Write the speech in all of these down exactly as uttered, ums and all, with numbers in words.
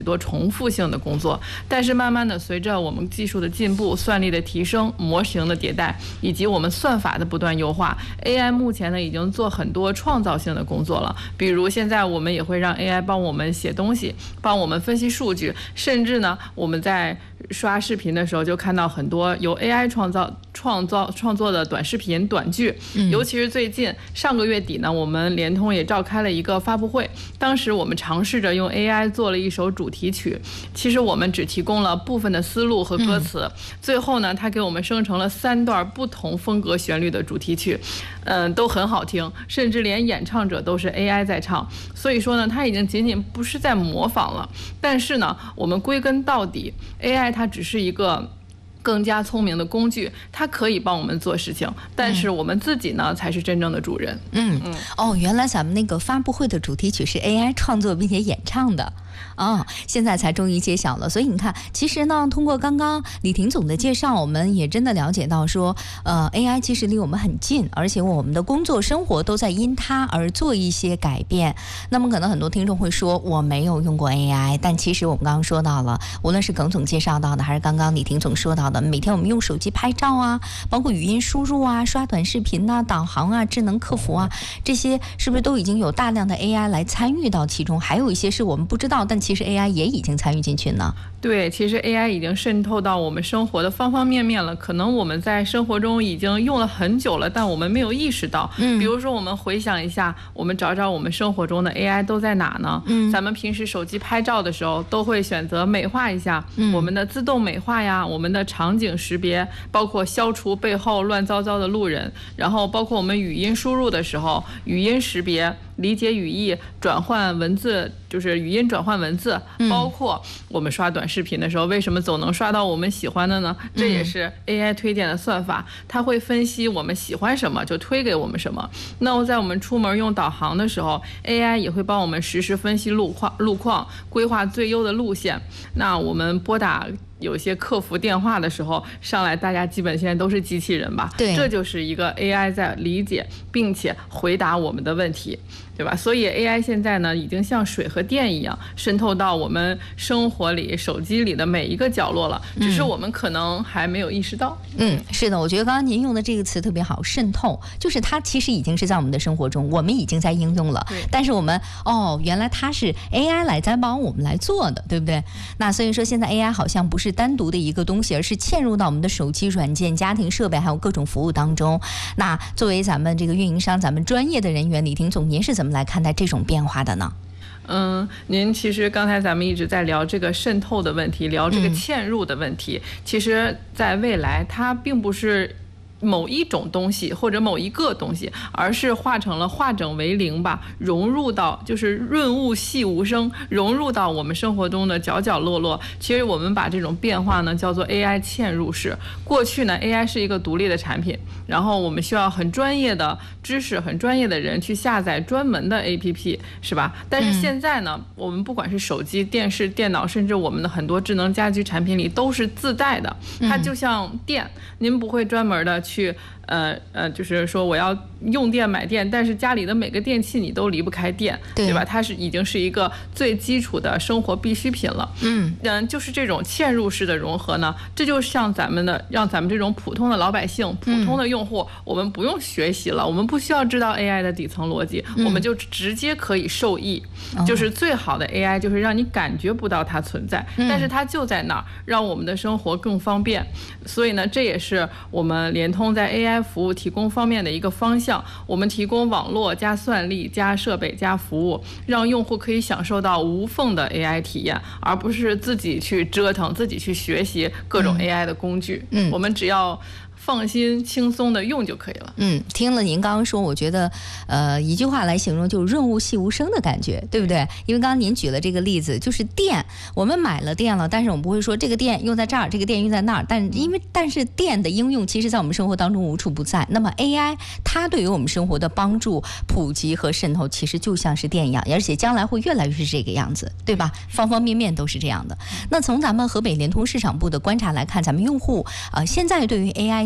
多重复性的工作，但是慢慢的随着我们技术的进步、算力的提升、模型的迭代，以及我们算法的不断优化 ，A I 目前呢已经做很多创造性的工作了。比如现在我们也会让 A I 帮我们写东西，帮我们分析数据，甚至呢我们在刷视频的时候就看到很多由 A I 创造、创造、创作的短视频、短剧。尤其是最近上个月底呢，我们联通也召开了一个发布会，当时我们尝试着用 A I 做了一首主题曲，其实我们只提供了部分的思路和歌词，嗯、最后呢，它给我们生成了三段不同风格旋律的主题曲，嗯、呃，都很好听，甚至连演唱者都是 A I 在唱。所以说呢，它已经仅仅不是在模仿了，但是呢，我们归根到底 ，A I 它只是一个更加聪明的工具，它可以帮我们做事情，但是我们自己呢、嗯、才是真正的主人。 嗯嗯，哦，原来咱们那个发布会的主题曲是 A I 创作并且演唱的。哦，现在才终于揭晓了。所以你看，其实呢，通过刚刚李婷总的介绍，我们也真的了解到说，呃 A I 其实离我们很近，而且我们的工作生活都在因它而做一些改变。那么可能很多听众会说，我没有用过 A I， 但其实我们刚刚说到了，无论是耿总介绍到的，还是刚刚李婷总说到的，每天我们用手机拍照啊，包括语音输入啊、刷短视频啊、导航啊、智能客服啊，这些是不是都已经有大量的 A I 来参与到其中？还有一些是我们不知道，但其实 A I 也已经参与进去呢。 对，其实 A I 已经渗透到我们生活的方方面面了。可能我们在生活中已经用了很久了，但我们没有意识到。嗯，比如说我们回想一下，我们找找我们生活中的 A I 都在哪呢？嗯，咱们平时手机拍照的时候，都会选择美化一下、嗯、我们的自动美化呀，我们的场景识别，包括消除背后乱糟糟的路人，然后包括我们语音输入的时候，语音识别。理解语义，转换文字，就是语音转换文字，包括我们刷短视频的时候，为什么总能刷到我们喜欢的呢？这也是 A I 推荐的算法，它会分析我们喜欢什么就推给我们什么。那在我们出门用导航的时候 ，A I 也会帮我们实时分析路况、路况，规划最优的路线。那我们拨打有些客服电话的时候，上来大家基本现在都是机器人吧？对，这就是一个 A I 在理解并且回答我们的问题，对吧？所以 A I 现在呢，已经像水和电一样渗透到我们生活里、手机里的每一个角落了，只是我们可能还没有意识到。 嗯，是的，我觉得刚刚您用的这个词特别好，渗透，就是它其实已经是在我们的生活中，我们已经在应用了，但是我们哦，原来它是 A I 来在帮我们来做的，对不对？那所以说现在 A I 好像不是单独的一个东西，而是嵌入到我们的手机软件、家庭设备还有各种服务当中。那作为咱们这个运营商，咱们专业的人员，李婷总，您是怎么来看待这种变化的呢？ 嗯，您其实刚才咱们一直在聊这个渗透的问题，聊这个嵌入的问题。嗯、其实，在未来，它并不是某一种东西或者某一个东西，而是化成了化整为零吧，融入到就是润物细无声，融入到我们生活中的角角落落。其实我们把这种变化呢叫做 A I 嵌入式。过去呢 A I 是一个独立的产品，然后我们需要很专业的知识、很专业的人去下载专门的 A P P， 是吧？但是现在呢、嗯、我们不管是手机、电视、电脑，甚至我们的很多智能家居产品里都是自带的，它就像电，您不会专门的去呃呃，就是说我要用电买电，但是家里的每个电器你都离不开电， 对, 对吧？它是已经是一个最基础的生活必需品了。嗯嗯，就是这种嵌入式的融合呢，这就像咱们的让咱们这种普通的老百姓、普通的用户，嗯、我们不用学习了，我们不需要知道 A I 的底层逻辑，嗯、我们就直接可以受益。嗯、就是最好的 A I 就是让你感觉不到它存在，嗯、但是它就在那儿，让我们的生活更方便。所以呢，这也是我们联通在 A I服务提供方面的一个方向，我们提供网络加算力加设备加服务，让用户可以享受到无缝的 A I 体验，而不是自己去折腾、自己去学习各种 A I 的工具。嗯，我们只要放心轻松的用就可以了。嗯， 听了您刚刚说，我觉得呃一句话来形容就是润物细无声的感觉，对不对？因为刚刚您举了这个例子，就是电，我们买了电了，但是我们不会说这个电用在这儿，这个电用在那儿，但因为但是电的应用其实在我们生活当中无处不在。那么 A I 它对于我们生活的帮助、普及和渗透，其实就像是电一样，而且将来会越来越是这个样子，对吧？方方面面都是这样的。那从咱们河北联通市场部的观察来看，咱们用户呃现在对于 A I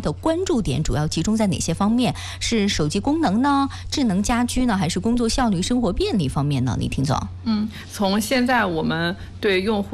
的关注点主要集中在哪些方面？是手机功能呢？智能家居呢？还是工作效率、生活便利方面呢？李婷总， 嗯，从现在我们对用户